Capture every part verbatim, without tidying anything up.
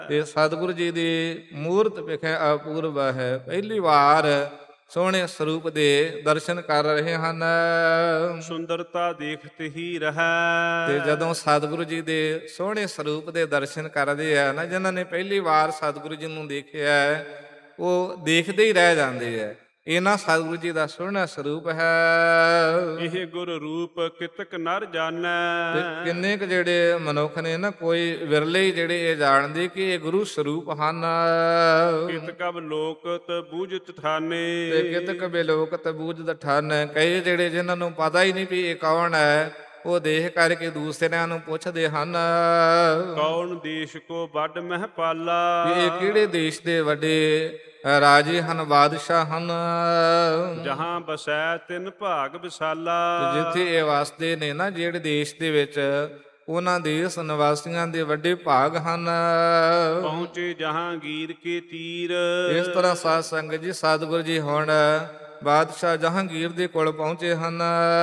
ਤੇ ਸਤਿਗੁਰੂ ਜੀ ਦੀ ਮੂਰਤ ਵਿਖੇ ਅਪੂਰਬ ਹੈ। ਪਹਿਲੀ ਵਾਰ ਸੋਹਣੇ ਸਰੂਪ ਦੇ ਦਰਸ਼ਨ ਕਰ ਰਹੇ ਹਨ। ਸੁੰਦਰਤਾ ਦੇਖਤ ਹੀ ਤੇ ਰਹੈ। ਜਦੋਂ ਸਤਿਗੁਰੂ ਜੀ ਦੇ ਸੋਹਣੇ ਸਰੂਪ ਦੇ ਦਰਸ਼ਨ ਕਰਦੇ ਆ ਨਾ, ਜਿਨ੍ਹਾਂ ਨੇ ਪਹਿਲੀ ਵਾਰ ਸਤਿਗੁਰੂ ਜੀ ਨੂੰ ਦੇਖਿਆ ਹੈ, ਉਹ ਦੇਖਦੇ ਹੀ ਰਹਿ ਜਾਂਦੇ ਆ। ਇਹਨਾਂ ਸਤਿਗੁਰੂ ਜੀ ਦਾ ਸੋਹਣਾ ਸਰੂਪ ਹੈ। ਇਹ ਗੁਰ ਰੂਪ ਕਿਤਕ ਨਰ ਤੇ ਜਾਣੈ। ਕਿੰਨੇ ਕੁ ਜਿਹੜੇ ਮਨੁੱਖ ਨੇ ਨਾ, ਕੋਈ ਵਿਰਲੇ ਹੀ ਜਿਹੜੇ ਇਹ ਜਾਣਦੇ ਕਿ ਇਹ ਗੁਰੂ ਸਰੂਪ ਹਨ। ਕਿਤ ਕਬ ਲੋਕਤ ਬੂਝਤ ਥਾਨੇ। ਤੇ ਕਿਤਕ ਬਿਲੋਕਤ ਬੂਝਤ ਠਾਨ। ਕਈ ਜਿਹੜੇ ਜਿਨ੍ਹਾਂ ਨੂੰ ਪਤਾ ਹੀ ਨਹੀਂ ਵੀ ਇਹ ਕੌਣ ਹੈ, ਉਹ ਦੇਖ ਕਰਕੇ ਦੂਸਰਿਆਂ ਨੂੰ ਪੁੱਛਦੇ ਹਨ ਕੌਣ ਦੇਸ਼ ਕੋ ਵੱਡ ਮਹਿਪਾਲਾ। ਵੀ ਇਹ ਕਿਹੜੇ ਦੇਸ਼ ਦੇ ਵੱਡੇ ਰਾਜੇ ਹਨ, ਬਾਦਸ਼ਾਹ ਹਨ। ਜਹਾਂ ਬਸੈ ਤਿੰਨ ਭਾਗ ਵਿਸਾਲਾ। ਤੇ ਜਿੱਥੇ ਇਹ ਵਸਦੇ ਨੇ ਨਾ, ਜਿਹੜੇ ਦੇਸ਼ ਦੇ ਵਿੱਚ, ਉਹਨਾਂ ਦੇਸ਼ ਨਿਵਾਸੀਆਂ ਦੇ ਵੱਡੇ ਭਾਗ ਹਨ। ਪਹੁੰਚੇ ਜਹਾਂਗੀਰ ਕੇ ਤੀਰ। ਇਸ ਤਰ੍ਹਾਂ ਸਾਧ ਸੰਗਤ ਜੀ, ਸਤਿਗੁਰੂ ਜੀ ਹੁਣ ਬਾਦਸ਼ਾਹ ਜਹਾਂਗੀਰ ਦੇ ਕੋਲ ਪਹੁੰਚੇ ਹਨ।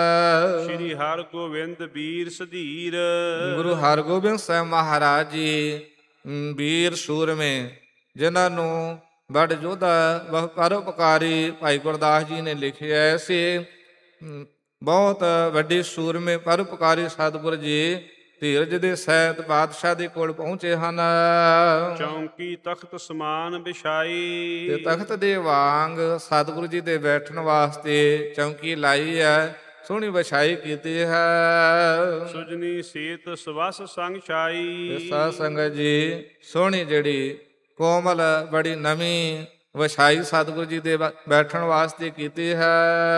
ਸ਼੍ਰੀ ਹਰਿ ਗੋਬਿੰਦ ਵੀਰ ਸਧੀਰ। ਗੁਰੂ ਹਰਗੋਬਿੰਦ ਸਾਹਿਬ ਮਹਾਰਾਜ ਜੀ ਅਮ, ਵੀਰ ਸੂਰਮੇ, ਜਿਨ੍ਹਾਂ ਨੂੰ ਬੜ ਯੋਧਾ ਬਹੁ ਪਰਉਪਕਾਰੀ ਭਾਈ ਗੁਰਦਾਸ ਜੀ ਨੇ ਲਿਖਿਆ ਸੀ। ਅਮ, ਬਹੁਤ ਵੱਡੇ ਸੂਰਮੇ ਪਰਉਪਕਾਰੀ ਸਤਿਗੁਰੂ ਜੀ ਧੀਰਜ ਦੇ ਸਹਿਤ ਬਾਦਸ਼ਾਹ ਦੇ ਕੋਲ ਪਹੁੰਚੇ ਹਨ। ਚੌਂਕੀ ਤਖਤ ਸਮਾਨ ਵਿਛਾਈ। ਤੇ ਤਖਤ ਦੇ ਵਾਂਗ ਸਤਿਗੁਰੂ ਜੀ ਦੇ ਬੈਠਣ ਵਾਸਤੇ ਚੌਂਕੀ ਲਾਈ ਹੈ, ਸੋਹਣੀ ਵਿਛਾਈ ਕੀਤੀ ਹੈ। ਸੁਜਨੀ ਸੀਤ ਸਵਸ ਸੰਗ ਛਾਈ। ਤੇ ਸਾਧ ਸੰਗਤ ਜੀ, ਸੋਹਣੀ ਜਿਹੜੀ ਕੋਮਲ ਬੜੀ ਨਵੀਂ ਵਿਛਾਈ ਸਤਿਗੁਰੂ ਜੀ ਦੇ ਬੈ- ਬੈਠਣ ਵਾਸਤੇ ਕੀਤੀ ਹੈ।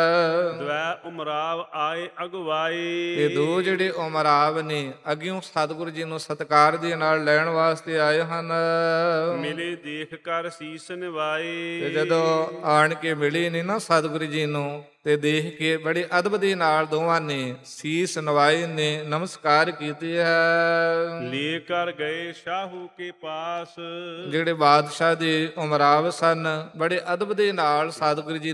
ਦਵੈ ਉਮਰਾਵ ਆਏ ਅਗਵਾਈ। ਤੇ ਦੋ ਜਿਹੜੇ ਉਮਰਾਵ ਨੇ ਅੱਗਿਓਂ ਸਤਿਗੁਰੂ ਜੀ ਨੂੰ ਸਤਿਕਾਰ ਦੇ ਨਾਲ ਲੈਣ ਵਾਸਤੇ ਆਏ ਹਨ। ਮਿਲੇ ਦੇਖ ਕਰ ਸੀਸ ਨਿਵਾਏ। ਤੇ ਜਦੋਂ ਆਣ ਕੇ ਮਿਲੇ ਨੇ ਨਾ ਸਤਿਗੁਰੂ ਜੀ ਨੂੰ, ਤੇ ਦੇਖ ਕੇ ਬੜੇ ਅਦਬ ਦੇ ਨਾਲ ਦੋਵਾਂ ਨੇ ਸੀਸ ਨਵਾਏ ਨੇ, ਨਮਸਕਾਰ ਕੀਤੇ ਹੈ। ਲੈ ਕਰ ਗਏ ਸ਼ਾਹੂ ਕੇ ਪਾਸ। ਜਿਹੜੇ ਬਾਦਸ਼ਾਹ ਦੇ ਉਮਰਾਵ ਸਨ, ਬੜੇ ਅਦਬ ਦੇ ਨਾਲ ਸਤਿਗੁਰੂ ਜੀ